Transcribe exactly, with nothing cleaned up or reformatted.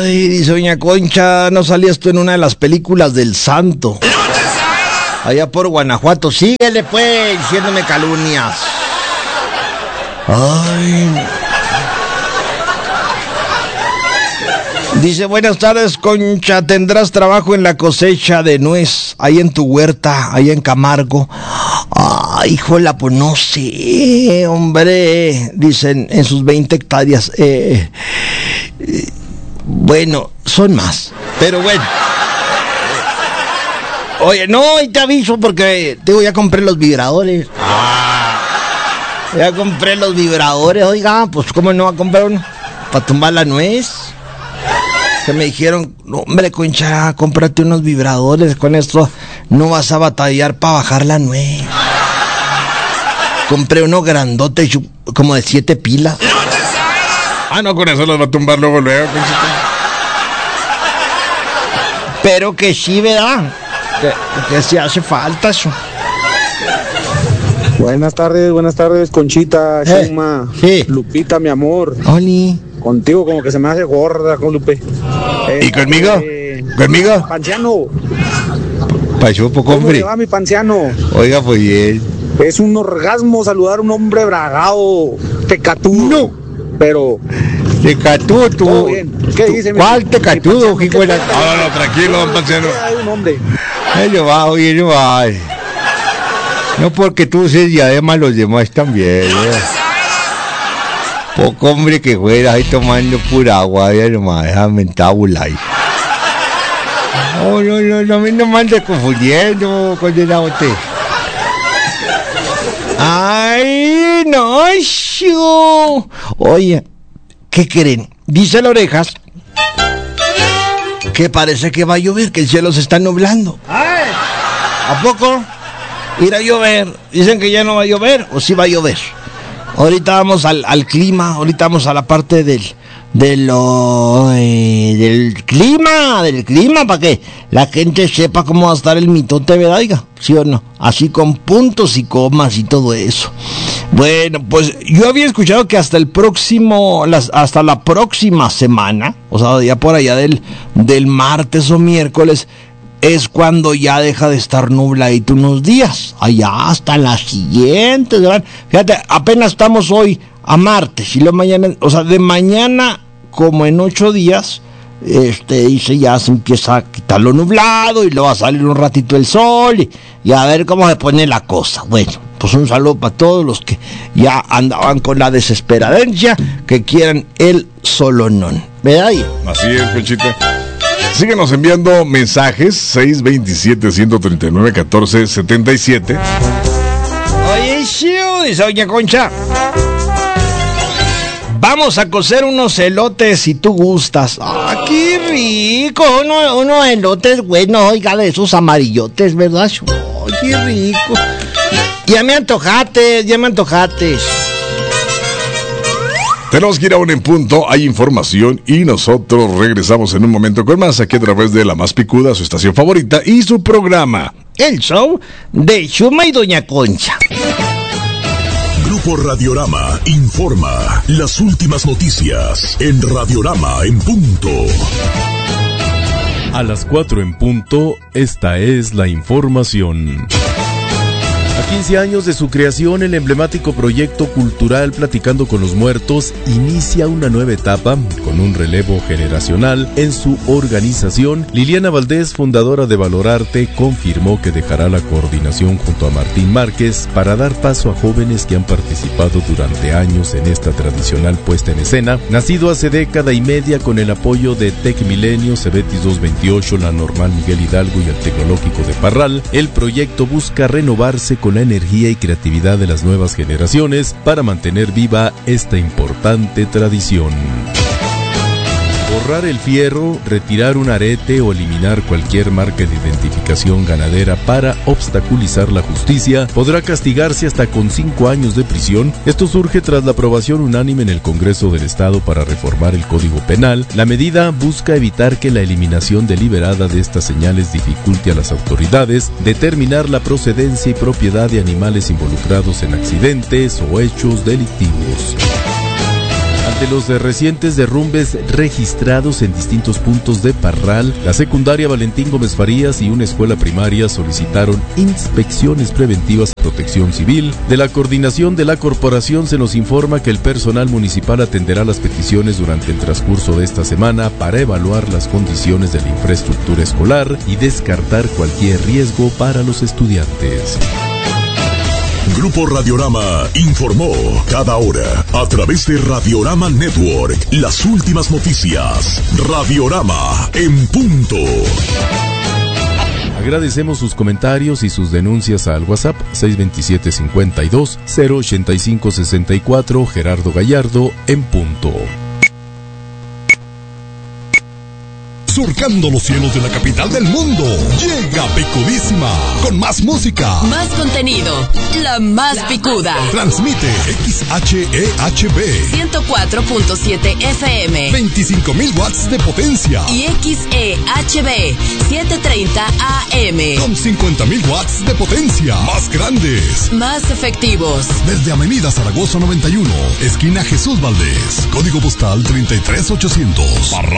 Ay, dice doña Concha, ¿no salías tú en una de las películas del Santo? Allá por Guanajuato, síguele pues, diciéndome calumnias. Ay. Dice, buenas tardes, Concha, ¿tendrás trabajo en la cosecha de nuez, ahí en tu huerta, ahí en Camargo? Ay, híjola, pues no sé, hombre, dicen en sus veinte hectáreas. Eh, eh, bueno, son más, pero bueno. Oye, no, y te aviso porque digo, ya compré los vibradores. Ah, ya compré los vibradores, oiga, pues cómo no va a comprar uno para tumbar la nuez. Que me dijeron, no, hombre, Concha, cómprate unos vibradores, con esto no vas a batallar para bajar la nuez. Compré uno grandote, como de siete pilas. Ah, no, con eso los va a tumbar luego, luego, Conchita. Pero que sí, ¿verdad? Que, que sí hace falta eso. Buenas tardes, buenas tardes, Conchita, eh, Shuma, sí. Lupita, mi amor. Oli. Contigo como que se me hace gorda, con Lupe. Eh, ¿Y conmigo? Eh, ¿Conmigo? Panciano. Pasó poco, hombre. ¿Cómo le va, mi panciano? Oiga, pues bien. Es un orgasmo saludar a un hombre bragado, tecatudo. No. Pero... Tecatudo, tú. Todo bien. ¿Qué dice mi ¿Cuál tecatudo, hijo de la... No, no, no, tranquilo, don panciano. Hay un hombre. Ello va, oye, no va. No porque tú seas diadema, los demás también, ¿eh? Poco hombre que fuera ahí tomando pura agua, ya nomás, déjame entabular. No, no, no, no, no me andes confundiendo, condenado usted. Ay, no, yo. Oye, ¿qué creen? Dice la Orejas que parece que va a llover, que el cielo se está nublando. Ay, ¿a poco? Ir a llover. Dicen que ya no va a llover, o sí va a llover. Ahorita vamos al, al clima, ahorita vamos a la parte del, de lo, eh, del clima, del clima, para que la gente sepa cómo va a estar el mitote, ¿verdad? Oiga, ¿sí o no? Así con puntos y comas y todo eso. Bueno, pues yo había escuchado que hasta el próximo, las, hasta la próxima semana, o sea, ya por allá del, del martes o miércoles, es cuando ya deja de estar nubladito unos días. Allá hasta la siguiente, ¿verdad? Fíjate, apenas estamos hoy a martes y luego mañana, o sea, de mañana como en ocho días, este, dice, ya se empieza a quitar lo nublado y luego va a salir un ratito el sol y, y a ver cómo se pone la cosa. Bueno, pues un saludo para todos los que ya andaban con la desesperadencia, que quieran el solonón, ¿verdad? Así es, Conchita. Síguenos enviando mensajes seis veintisiete, ciento treinta y nueve, catorce setenta y siete. Oye, Shiu, dice doña Concha, vamos a cocer unos elotes si tú gustas. ¡Ah, qué rico! Uno, unos elotes buenos, oiga, de esos amarillotes, ¿verdad? ¡Oh, qué rico! Ya me antojaste, ya me antojaste. Tenemos que ir a un en punto, hay información y nosotros regresamos en un momento con más aquí a través de La Más Picuda, su estación favorita y su programa, el show de Shuma y doña Concha. Grupo Radiorama informa las últimas noticias en Radiorama en punto. A las cuatro en punto, esta es la información. A quince años de su creación, el emblemático proyecto cultural Platicando con los Muertos inicia una nueva etapa con un relevo generacional en su organización. Liliana Valdés, fundadora de Valorarte, confirmó que dejará la coordinación junto a Martín Márquez para dar paso a jóvenes que han participado durante años en esta tradicional puesta en escena. Nacido hace década y media con el apoyo de Tec Milenio, Cebetis doscientos veintiocho, la Normal Miguel Hidalgo y el Tecnológico de Parral, el proyecto busca renovarse con la energía y creatividad de las nuevas generaciones para mantener viva esta importante tradición. Borrar el fierro, retirar un arete o eliminar cualquier marca de identificación ganadera para obstaculizar la justicia podrá castigarse hasta con cinco años de prisión. Esto surge tras la aprobación unánime en el Congreso del Estado para reformar el Código Penal. La medida busca evitar que la eliminación deliberada de estas señales dificulte a las autoridades determinar la procedencia y propiedad de animales involucrados en accidentes o hechos delictivos. Ante Ante los recientes derrumbes registrados en distintos puntos de Parral, la secundaria Valentín Gómez Farías y una escuela primaria solicitaron inspecciones preventivas a Protección Civil. De la coordinación de la corporación se nos informa que el personal municipal atenderá las peticiones durante el transcurso de esta semana para evaluar las condiciones de la infraestructura escolar y descartar cualquier riesgo para los estudiantes. Grupo Radiorama informó cada hora a través de Radiorama Network las últimas noticias. Radiorama en punto. Agradecemos sus comentarios y sus denuncias al WhatsApp seis dos siete, cinco dos, cero ocho cinco seis cuatro. Gerardo Gallardo en punto. Surcando los cielos de la capital del mundo, llega Picudísima, con más música, más contenido, la más picuda. Transmite X H E H B ciento cuatro punto siete F M, veinticinco mil watts de potencia, y X E H B setecientos treinta A M con cincuenta mil watts de potencia, más grandes, más efectivos. Desde Avenida Zaragoza noventa y uno, esquina Jesús Valdés, código postal treinta y tres ochocientos.